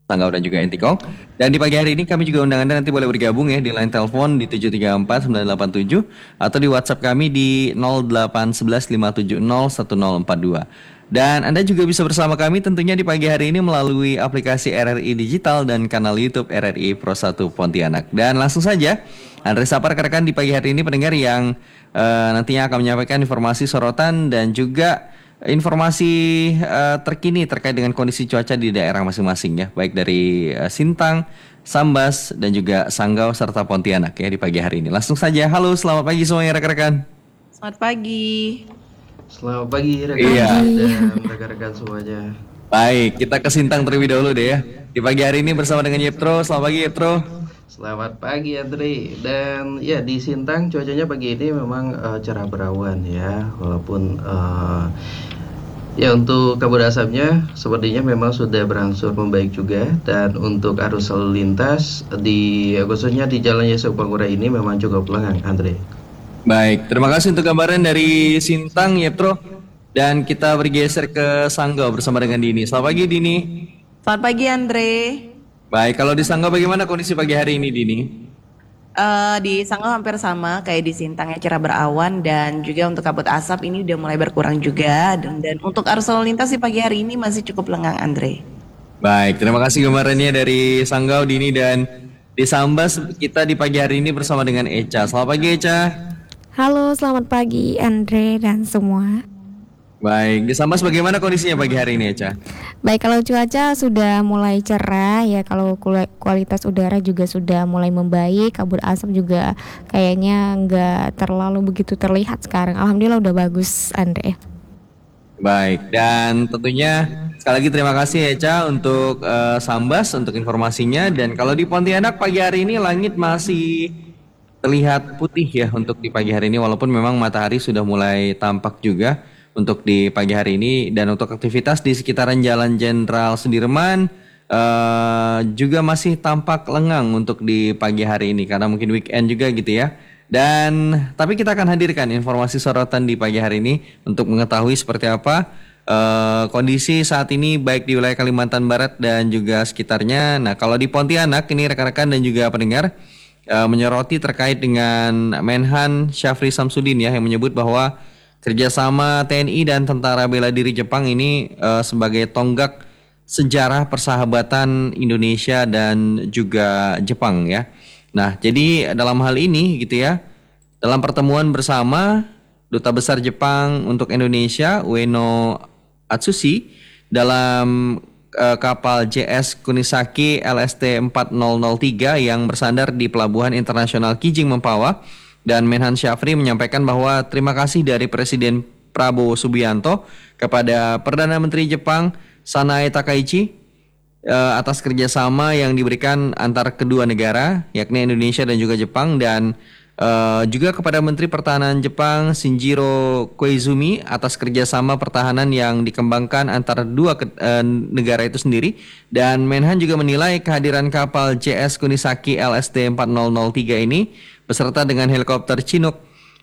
Sanggau dan juga Entikong. Dan di pagi hari ini kami juga undang Anda nanti boleh bergabung ya di line telepon di 734 987 atau di WhatsApp kami di 0811 570 1042. Dan Anda juga bisa bersama kami tentunya di pagi hari ini melalui aplikasi RRI Digital dan kanal YouTube RRI Pro 1 Pontianak. Dan langsung saja, Andre sapa rekan-rekan di pagi hari ini pendengar yang nantinya akan menyampaikan informasi sorotan dan juga informasi terkini terkait dengan kondisi cuaca di daerah masing-masing ya, baik dari Sintang, Sambas dan juga Sanggau serta Pontianak ya di pagi hari ini. Langsung saja, halo selamat pagi semuanya rekan-rekan. Selamat pagi. Selamat pagi Iya. rekan-rekan dan rekan-rekan semuanya. Baik, kita ke Sintang terlebih dahulu deh ya. Di pagi hari ini bersama dengan Yeptro. Selamat pagi Yeptro. Selamat pagi Andre. Dan ya di Sintang cuacanya pagi ini memang cerah berawan ya, walaupun ya untuk kabut asapnya sepertinya memang sudah berangsur membaik juga. Dan untuk arus lalu lintas khususnya di Jalan Yesus Pangura ini memang cukup lengang Andre. Baik, terima kasih untuk gambaran dari Sintang Yeptro. Dan kita bergeser ke Sanggau bersama dengan Dini. Selamat pagi Dini. Selamat pagi Andre. Baik, kalau di Sanggau bagaimana kondisi pagi hari ini Dini? Di Sanggau hampir sama kayak di Sintang ya, cerah berawan dan juga untuk kabut asap ini udah mulai berkurang juga dan untuk arus lalu lintas di pagi hari ini masih cukup lengang Andre. Baik, terima kasih gambarannya dari Sanggau Dini dan di Sambas kita di pagi hari ini bersama dengan Eca. Selamat pagi Eca. Halo, selamat pagi Andre dan semua. Baik, di Sambas bagaimana kondisinya pagi hari ini Eca? Baik, kalau cuaca sudah mulai cerah ya, kalau kualitas udara juga sudah mulai membaik, kabut asap juga kayaknya nggak terlalu begitu terlihat sekarang. Alhamdulillah udah bagus Andre. Baik, dan tentunya sekali lagi terima kasih Eca untuk Sambas untuk informasinya. Dan kalau di Pontianak pagi hari ini langit masih terlihat putih ya untuk di pagi hari ini, walaupun memang matahari sudah mulai tampak juga untuk di pagi hari ini. Dan untuk aktivitas di sekitaran Jalan Jenderal Sudirman juga masih tampak lengang untuk di pagi hari ini karena mungkin weekend juga gitu ya. Dan tapi kita akan hadirkan informasi sorotan di pagi hari ini untuk mengetahui seperti apa kondisi saat ini baik di wilayah Kalimantan Barat dan juga sekitarnya. Nah, kalau di Pontianak ini rekan-rekan dan juga pendengar menyoroti terkait dengan Menhan Syafri Samsudin ya, yang menyebut bahwa kerjasama TNI dan Tentara Bela Diri Jepang ini sebagai tonggak sejarah persahabatan Indonesia dan juga Jepang ya. Nah, jadi dalam hal ini gitu ya, dalam pertemuan bersama Duta Besar Jepang untuk Indonesia Ueno Atsushi dalam kapal JS Kunisaki LST 4003 yang bersandar di Pelabuhan Internasional Kijing Mempawah. Dan Menhan Syafri menyampaikan bahwa terima kasih dari Presiden Prabowo Subianto kepada Perdana Menteri Jepang Sanae Takaichi atas kerjasama yang diberikan antar kedua negara, yakni Indonesia dan juga Jepang, dan juga kepada Menteri Pertahanan Jepang Shinjiro Koizumi atas kerjasama pertahanan yang dikembangkan antara dua negara itu sendiri. Dan Menhan juga menilai kehadiran kapal JS Kunisaki LST 4003 ini beserta dengan helikopter Chinook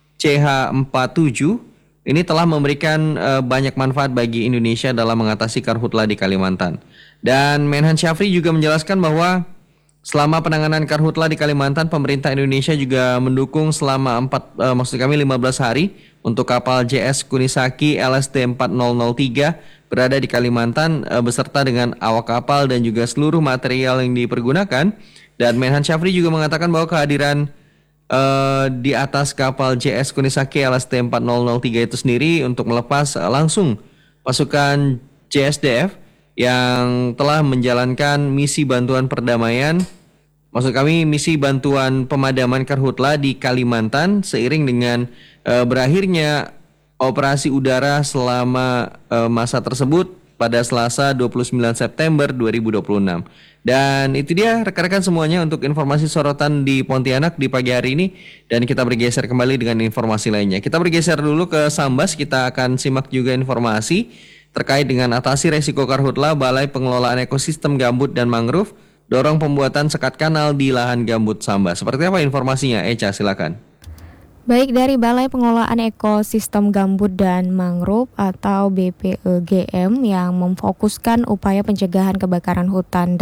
CH-47 ini telah memberikan banyak manfaat bagi Indonesia dalam mengatasi karhutla di Kalimantan. Dan Menhan Syafri juga menjelaskan bahwa selama penanganan karhutla di Kalimantan, pemerintah Indonesia juga mendukung selama 15 hari untuk kapal JS Kunisaki LST 4003 berada di Kalimantan beserta dengan awak kapal dan juga seluruh material yang dipergunakan. Dan Menhan Syafri juga mengatakan bahwa kehadiran di atas kapal JS Kunisaki LST 4003 itu sendiri untuk melepas langsung pasukan JSDF yang telah menjalankan misi bantuan perdamaian, maksud kami misi bantuan pemadaman karhutla di Kalimantan seiring dengan berakhirnya operasi udara selama masa tersebut pada Selasa 29 September 2026. Dan itu dia rekan-rekan semuanya untuk informasi sorotan di Pontianak di pagi hari ini. Dan kita bergeser kembali dengan informasi lainnya. Kita bergeser dulu ke Sambas, kita akan simak juga informasi terkait dengan atasi resiko karhutla. Balai Pengelolaan Ekosistem Gambut dan Mangrove dorong pembuatan sekat kanal di lahan gambut Sambas. Seperti apa informasinya? Eca, silakan. Baik, dari Balai Pengelolaan Ekosistem Gambut dan Mangrove atau BPEGM yang memfokuskan upaya pencegahan kebakaran hutan